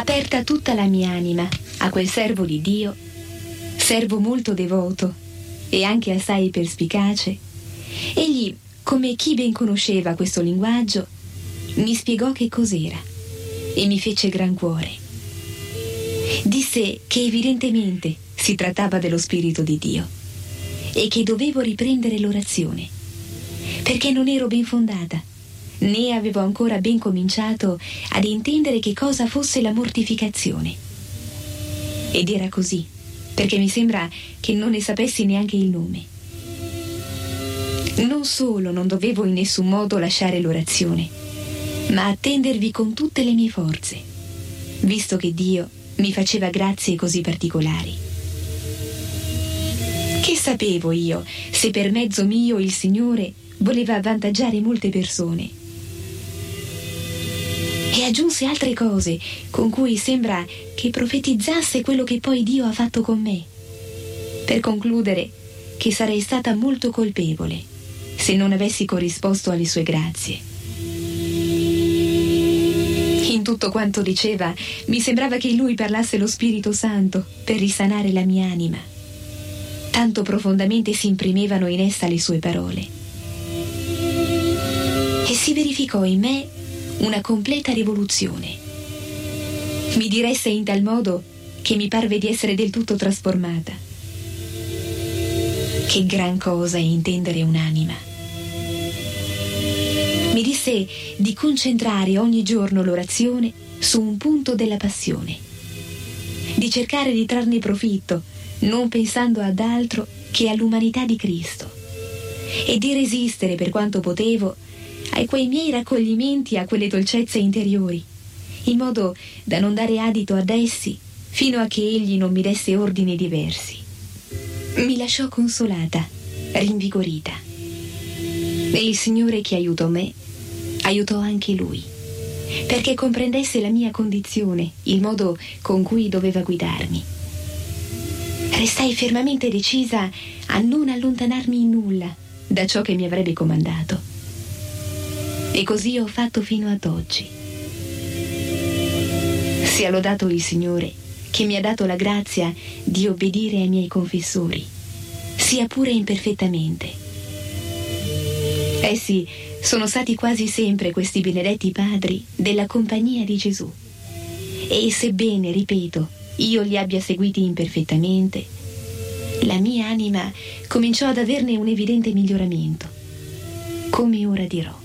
aperta tutta la mia anima a quel servo di Dio, servo molto devoto e anche assai perspicace. Egli, come chi ben conosceva questo linguaggio, mi spiegò che cos'era e mi fece gran cuore. Disse che evidentemente si trattava dello Spirito di Dio e che dovevo riprendere l'orazione, perché non ero ben fondata, né avevo ancora ben cominciato ad intendere che cosa fosse la mortificazione. Ed era così, perché mi sembra che non ne sapessi neanche il nome. Non solo non dovevo in nessun modo lasciare l'orazione, ma attendervi con tutte le mie forze, visto che Dio mi faceva grazie così particolari. Che sapevo io se per mezzo mio il Signore voleva avvantaggiare molte persone? E aggiunse altre cose con cui sembra che profetizzasse quello che poi Dio ha fatto con me, per concludere che sarei stata molto colpevole se non avessi corrisposto alle sue grazie. In tutto quanto diceva mi sembrava che in lui parlasse lo Spirito Santo per risanare la mia anima. Tanto profondamente si imprimevano in essa le sue parole. E si verificò in me una completa rivoluzione. Mi diresse in tal modo che mi parve di essere del tutto trasformata. Che gran cosa è intendere un'anima. Mi disse di concentrare ogni giorno l'orazione su un punto della passione, di cercare di trarne profitto, non pensando ad altro che all'umanità di Cristo, e di resistere per quanto potevo ai quei miei raccoglimenti, a quelle dolcezze interiori, in modo da non dare adito ad essi fino a che egli non mi desse ordini diversi. Mi lasciò consolata, rinvigorita. E il Signore che aiutò me, aiutò anche lui, perché comprendesse la mia condizione, il modo con cui doveva guidarmi. Restai fermamente decisa a non allontanarmi in nulla da ciò che mi avrebbe comandato. E così ho fatto fino ad oggi. Sia lodato il Signore che mi ha dato la grazia di obbedire ai miei confessori, sia pure imperfettamente. Essi sono stati quasi sempre questi benedetti padri della compagnia di Gesù. E sebbene, ripeto, io li abbia seguiti imperfettamente, la mia anima cominciò ad averne un evidente miglioramento, come ora dirò.